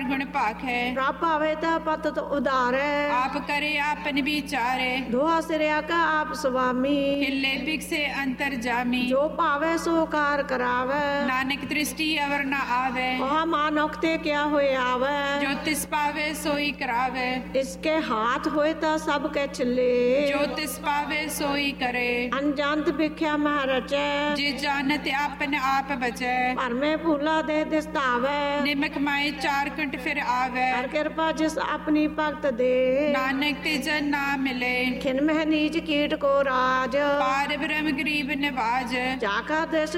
गुण पाक है। प्रभ पावे ता पत उदारे, आप करे आपन विचारे, दोहा सिरिया का आप स्वामी। खिले बिकसे अंतर जामी, जो पावे सो कार करावे, नानक दृष्टि अवर न आवे। वह मानुखते क्या होए आवे, जो तिस पावे सोई करावे, इसके हाथ होए ता सब के छिले। जो तिस पावे सोई करे, अनजानत भिख्या मह रचे, जे जानत आपन आप बचे। पर में फूला दे दिस्तावे, निमक माए चार कंठ फिर आवे, कर कृपा जिस अपनी भक्त दे। नानक ते जन ना मिले, खिन में नीच कीट को राज, पार ब्रह्म गरीब निवाज। जाका देश